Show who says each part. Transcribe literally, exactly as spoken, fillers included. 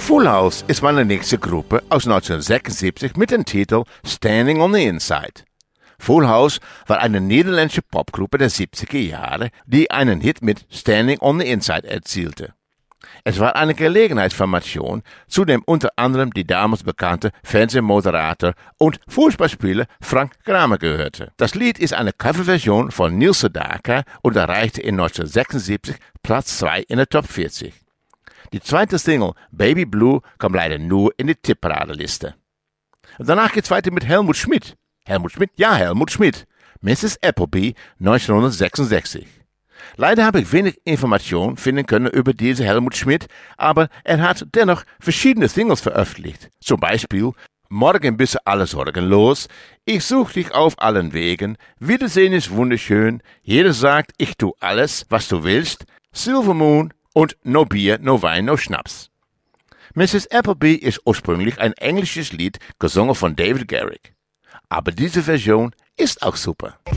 Speaker 1: Full House ist meine nächste Gruppe aus neunzehnhundertsechsundsiebzig mit dem Titel Standing on the Inside. Full House war eine niederländische Popgruppe der siebziger Jahre, die einen Hit mit Standing on the Inside erzielte. Es war eine Gelegenheitsformation, zu dem unter anderem die damals bekannte Fernsehmoderator und Fußballspieler Frank Kramer gehörte. Das Lied ist eine Coverversion von Neil Sedaka und erreichte in neunzehnhundertsechsundsiebzig Platz zwei in der Top vierzig. Die zweite Single, Baby Blue, kam leider nur in die Tipparadeliste. Danach geht's weiter mit Helmut Schmidt. Helmut Schmidt? Ja, Helmut Schmidt. Misses Appleby, neunzehnhundertsechsundsechzig. Leider habe ich wenig Informationen finden können über diese Helmut Schmidt, aber er hat dennoch verschiedene Singles veröffentlicht. Zum Beispiel Morgen bist du alle Sorgen los, Ich such dich auf allen Wegen, Wiedersehen ist wunderschön, Jeder sagt, ich tu alles, was du willst, Silver Moon und No Bier, No Wein, No Schnaps. Misses Appleby ist ursprünglich ein englisches Lied, gesungen von David Garrick. Aber diese Version ist auch super.